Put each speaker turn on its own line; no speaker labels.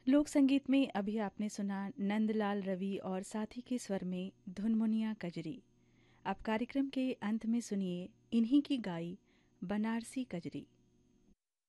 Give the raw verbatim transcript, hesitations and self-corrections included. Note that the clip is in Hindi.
लोक संगीत में अभी आपने सुना नंदलाल रवि और साथी के स्वर में धुनमुनिया कजरी। अब कार्यक्रम के अंत में सुनिए इन्हीं की गाई बनारसी कजरी।